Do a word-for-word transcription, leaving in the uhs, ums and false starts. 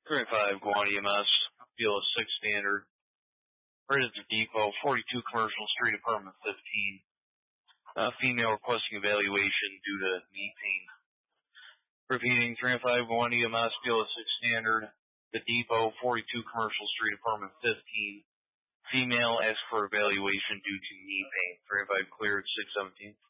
three five Guan E M S, B L S six standard. Register Depot, forty-two Commercial Street, Apartment fifteen. Uh, female requesting evaluation due to knee pain. Repeating, three five Guan E M S, B L S six standard. The Depot, forty-two Commercial Street, Apartment fifteen. Female asked for evaluation due to knee pain. three five cleared, six seventeen.